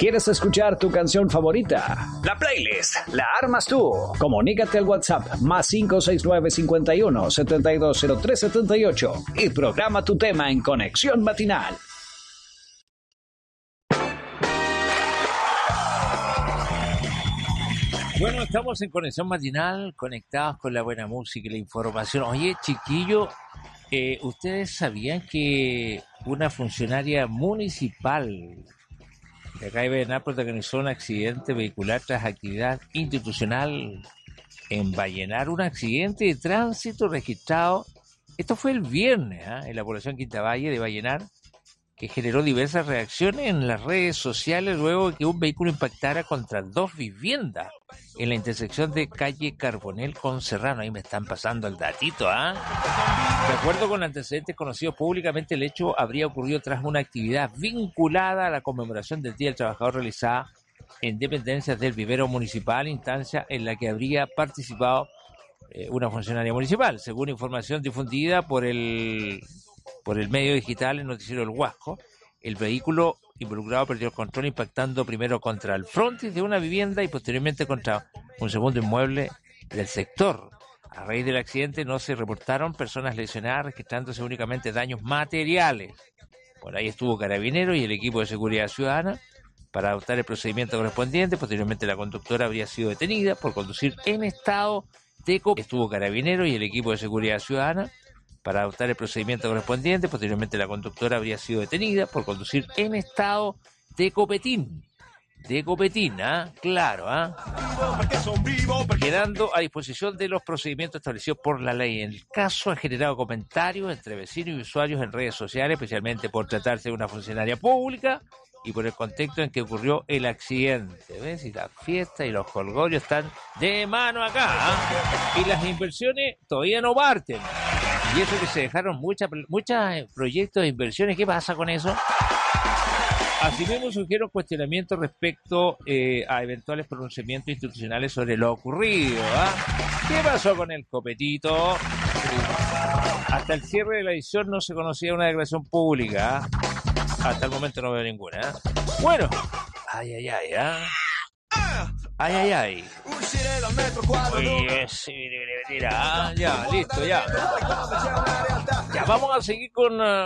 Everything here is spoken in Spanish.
¿Quieres escuchar tu canción favorita? La playlist la armas tú. Comunícate al WhatsApp más 569 51 7203 78 y programa tu tema en Conexión Matinal. Bueno, estamos en Conexión Matinal, conectados con la buena música y la información. Oye, chiquillo, ¿ustedes sabían que una funcionaria municipal de acá de Vallenar protagonizó un accidente vehicular tras actividad institucional en Vallenar? Un accidente de tránsito registrado, esto fue el viernes, en la población Quinta Valle de Vallenar, que generó diversas reacciones en las redes sociales luego de que un vehículo impactara contra dos viviendas en la intersección de calle Carbonel con Serrano. Ahí me están pasando el datito, De acuerdo con antecedentes conocidos públicamente, el hecho habría ocurrido tras una actividad vinculada a la conmemoración del Día del Trabajador realizada en dependencias del vivero municipal, instancia en la que habría participado una funcionaria municipal. Según información difundida por el medio digital, el noticiero El Huasco, el vehículo involucrado perdió el control impactando primero contra el frontis de una vivienda y posteriormente contra un segundo inmueble del sector. A raíz del accidente no se reportaron personas lesionadas, registrándose únicamente daños materiales. Por ahí estuvo Carabineros y el equipo de seguridad ciudadana para adoptar el procedimiento correspondiente. Posteriormente la conductora habría sido detenida por conducir en estado de copetín. Estuvo Carabineros y el equipo de seguridad ciudadana para adoptar el procedimiento correspondiente. Posteriormente la conductora habría sido detenida por conducir en estado de copetín. Claro, quedando a disposición de los procedimientos establecidos por la ley. El caso ha generado comentarios entre vecinos y usuarios en redes sociales, especialmente por tratarse de una funcionaria pública y por el contexto en que ocurrió el accidente. ¿Ves? Y la fiesta y los jolgorios están de mano acá, y las inversiones todavía no parten. Y eso que se dejaron muchos proyectos de inversiones, ¿qué pasa con eso? Asimismo, surgieron cuestionamientos respecto a eventuales pronunciamientos institucionales sobre lo ocurrido. ¿Qué pasó con el copetito? Hasta el cierre de la edición no se conocía una declaración pública. Hasta el momento no veo ninguna. Bueno, ay. Oye, sí, mira, ya, listo, ya. Ya, vamos a seguir con...